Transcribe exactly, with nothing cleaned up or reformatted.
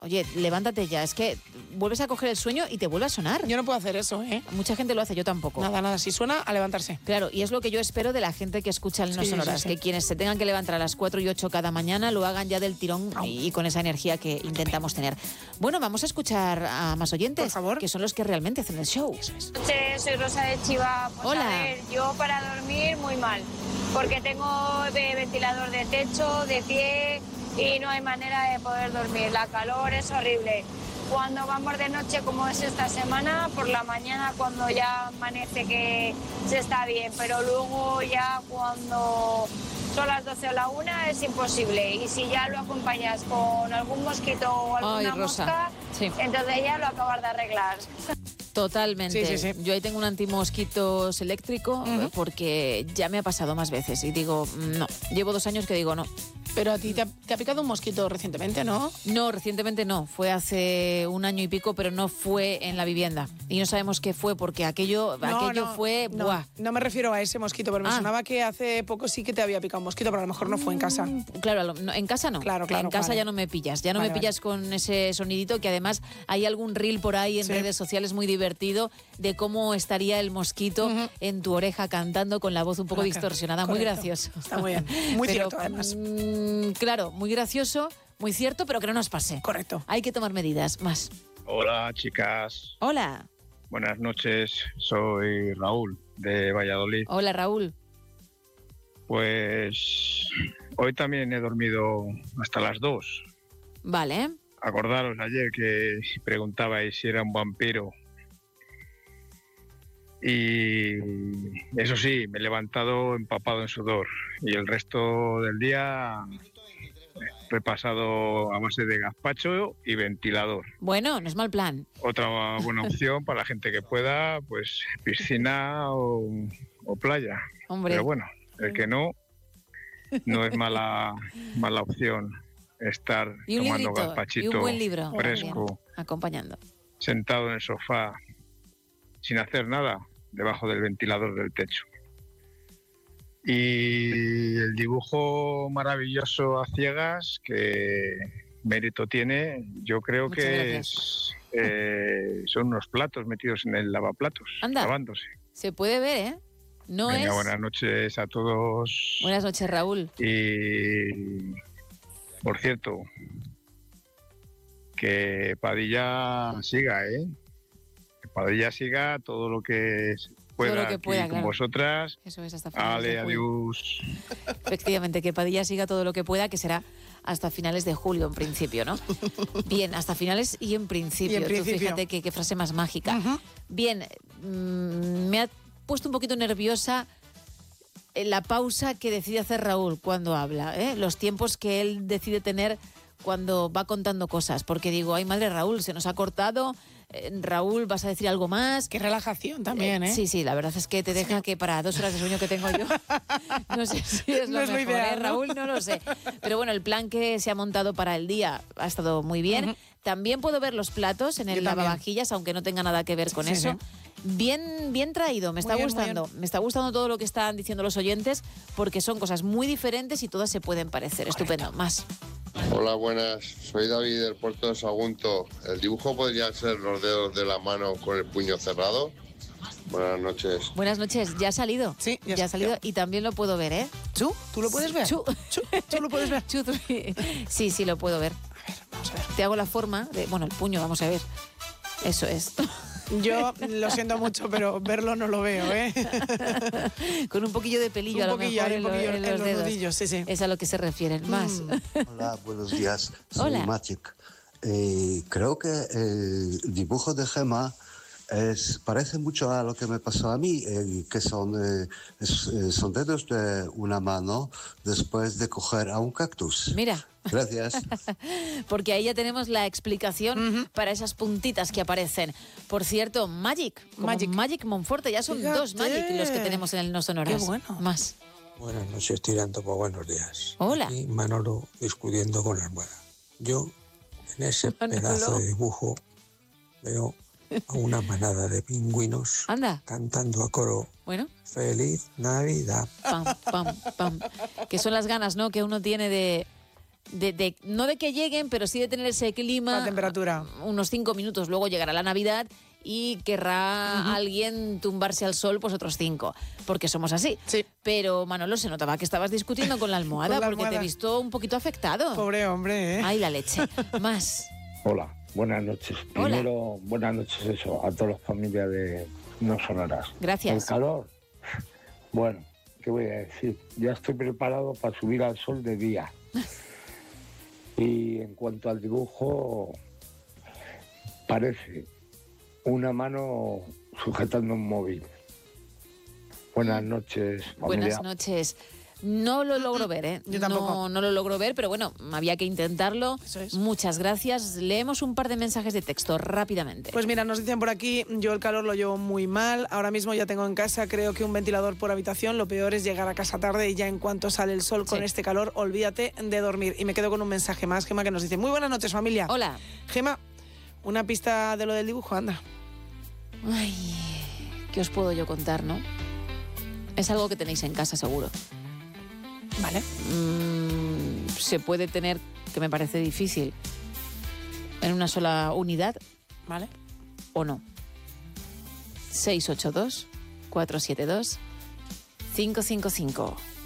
Oye, levántate ya, es que vuelves a coger el sueño y te vuelve a sonar. Yo no puedo hacer eso, ¿eh? Mucha gente lo hace, yo tampoco. Nada, nada, si suena, a levantarse. Claro, y es lo que yo espero de la gente que escucha el No Sí, Sonoras, sí, sí. que quienes se tengan que levantar a las cuatro y ocho cada mañana lo hagan ya del tirón y, y con esa energía que intentamos tener. Bueno, vamos a escuchar a más oyentes, Por favor. que son los que realmente hacen el show. Eso es. Soy Rosa de Chiva. Pues Hola. A ver, yo para dormir muy mal, porque tengo de ventilador de techo, de pie y no hay manera de poder dormir. La calor es horrible. Cuando vamos de noche, como es esta semana, por la mañana cuando ya amanece que se está bien, pero luego ya cuando son las doce o la una es imposible. Y si ya lo acompañas con algún mosquito o alguna Ay, Rosa. mosca, Sí. entonces ya lo acabas de arreglar. Totalmente. Sí, sí, sí. Yo ahí tengo un antimosquitos eléctrico Ujú. porque ya me ha pasado más veces y digo, no, llevo dos años que digo no. Pero a ti te ha, te ha picado un mosquito recientemente, ¿no? No, recientemente no, fue hace un año y pico, pero no fue en la vivienda. Y no sabemos qué fue porque aquello, No, aquello no, fue, no, buah. no me refiero a ese mosquito, pero me Ah. sonaba que hace poco sí que te había picado un mosquito, pero a lo mejor no fue en casa. Mm, Claro, a lo- no, en casa no. Claro, claro, En casa vale. ya no me pillas, ya no Vale, me vale. pillas con ese sonidito que además hay algún reel por ahí en Sí. redes sociales muy divertido de cómo estaría el mosquito Ujú. en tu oreja cantando con la voz un poco Ah, distorsionada, muy correcto. gracioso. Está muy bien. Muy Pero, cierto, además. mm, claro, muy gracioso, muy cierto, pero que no nos pase. Correcto. Hay que tomar medidas más. Hola chicas, Hola, buenas noches, soy Raúl de Valladolid. hola Raúl. Pues hoy también he dormido hasta las dos. Vale. Acordaros ayer que preguntabais si era un vampiro. Y eso sí, me he levantado empapado en sudor y el resto del día repasado a base de gazpacho y ventilador. Bueno, no es mal plan. Otra buena opción para la gente que pueda, pues piscina o, o playa. Hombre. Pero bueno, el que no, no es mala, mala opción estar Y un tomando librito, y gazpachito un buen libro. fresco, también, acompañando. sentado en el sofá, sin hacer nada, debajo del ventilador del techo. Y el dibujo maravilloso a ciegas, que mérito tiene, yo creo Muchas que gracias. es, eh, son unos platos metidos en el lavaplatos, Anda. lavándose. Se puede ver, ¿eh? No Venga, es... buenas noches a todos. Buenas noches, Raúl. Y, por cierto, que Padilla siga, ¿eh? Que Padilla siga todo lo que pueda, Todo lo que aquí pueda, con claro. vosotras. Eso es, hasta finales Ale, de julio. adiós. Efectivamente, que Padilla siga todo lo que pueda, que será hasta finales de julio en principio, ¿no? Bien, hasta finales y en principio. Y en Tú principio. fíjate qué, qué frase más mágica. Ujú. Bien, mm, me ha puesto un poquito nerviosa eh, la pausa que decide hacer Raúl cuando habla, ¿eh? Los tiempos que él decide tener cuando va contando cosas, porque digo, ay madre Raúl, se nos ha cortado, eh, Raúl, ¿vas a decir algo más? Qué relajación también, ¿eh? Sí, sí, la verdad es que te deja que para dos horas de sueño que tengo yo, no sé si es lo No es lo mejor, ideal, ¿eh, ¿no? Raúl? No lo sé. Pero bueno, el plan que se ha montado para el día ha estado muy bien. Ujú. También puedo ver los platos en el Yo también. lavavajillas, aunque no tenga nada que ver con Sí, eso. sí. Bien, bien traído, me está Muy bien, muy gustando. Me está gustando todo lo que están diciendo los oyentes, porque son cosas muy diferentes y todas se pueden parecer. Estupendo. Más. Hola, buenas. Soy David del puerto de Sagunto. ¿El dibujo podría ser los dedos de la mano con el puño cerrado? Buenas noches. Buenas noches, ya ha salido. Sí, ya ya ha salió. salido y también lo puedo ver, ¿eh? ¿Tú? ¿Tú lo puedes ver? Chu. Chu, ¿Tú lo puedes ver? Chu, tú- Sí, sí, lo puedo ver. Vamos a ver. Te hago la forma de, bueno, el puño, vamos a ver. Eso es. Yo lo siento mucho, pero verlo no lo veo, ¿eh? Con un poquillo de pelillo Un a lo poquillo, mejor hay en, un lo- poquillo en en los los dedos. nudillos, sí, sí. Es a lo que se refieren. Más. Hola, buenos días. Soy Hola. Magic. Eh, creo que el dibujo de Gemma es, parece mucho a lo que me pasó a mí, eh, que son, eh, es- eh, son dedos de una mano después de coger a un cactus. Mira, Gracias. porque ahí ya tenemos la explicación para esas puntitas que aparecen. Por cierto, Magic, como Magic. Magic Monforte, ya son Fíjate. dos Magic los que tenemos en el No Sonoras. Qué bueno. Más. Buenas noches, tirando por buenos días. Hola. Aquí Manolo discutiendo con la almohada. Yo, en ese Manolo. pedazo de dibujo, veo a una manada de pingüinos Anda, cantando a coro bueno. Feliz Navidad. Pam, pam, pam. Que son las ganas, ¿no?, que uno tiene de, de, de no de que lleguen, pero sí de tener ese clima. La temperatura. Unos cinco minutos, luego llegará la Navidad y querrá uh-huh. alguien tumbarse al sol pues otros cinco, porque somos así. Sí. Pero Manolo, se notaba que estabas discutiendo con la almohada, Con la porque almohada. te he visto un poquito afectado. Pobre hombre, ¿eh? Ay, la leche. Más. Hola, buenas noches. Hola. Primero, buenas noches eso, a todas las familias de No Sonoras. Gracias. El calor, bueno, ¿qué voy a decir? Ya estoy preparado para subir al sol de día. Y en cuanto al dibujo, parece una mano sujetando un móvil. Buenas noches, familia. Buenas noches. No lo logro ver, ¿eh? Yo tampoco. No, no lo logro ver, pero bueno, había que intentarlo. Eso es. Muchas gracias. Leemos un par de mensajes de texto rápidamente. Pues mira, nos dicen por aquí, yo el calor lo llevo muy mal. Ahora mismo ya tengo en casa, creo que un ventilador por habitación. Lo peor es llegar a casa tarde y ya en cuanto sale el sol con Sí. este calor, olvídate de dormir. Y me quedo con un mensaje más, Gema, que nos dice, muy buenas noches, familia. Hola. Gema, una pista de lo del dibujo, anda. Ay, ¿qué os puedo yo contar, no? Es algo que tenéis en casa, seguro. Vale. Mm, se puede tener, que me parece difícil, en una sola unidad, Vale. o no. seis ocho dos, cuatro siete dos, cinco cinco cinco.